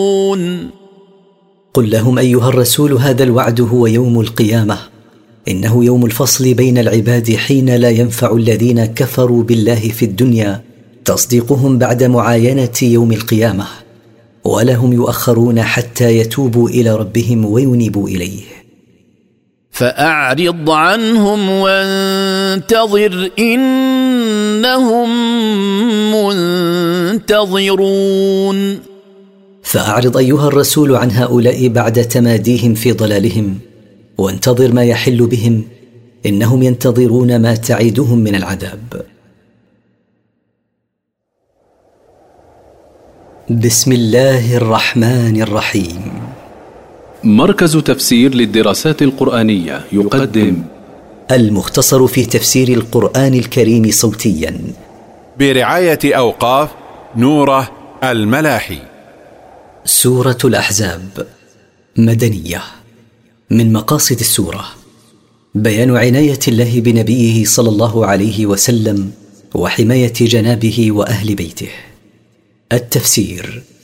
قل لهم أيها الرسول هذا الوعد هو يوم القيامة، إنه يوم الفصل بين العباد، حين لا ينفع الذين كفروا بالله في الدنيا تصديقهم بعد معاينة يوم القيامة، ولا هم يؤخرون حتى يتوبوا إلى ربهم وينيبوا إليه. فأعرض عنهم وانتظر إنهم منتظرون. فأعرض أيها الرسول عن هؤلاء بعد تماديهم في ضلالهم، وانتظر ما يحل بهم، إنهم ينتظرون ما تعيدهم من العذاب. بسم الله الرحمن الرحيم. مركز تفسير للدراسات القرآنية يقدم المختصر في تفسير القرآن الكريم صوتيا برعاية أوقاف نوره الملاحي. سورة الأحزاب مدنية. من مقاصد السورة بيان عناية الله بنبيه صلى الله عليه وسلم وحماية جنابه وأهل بيته. التفسير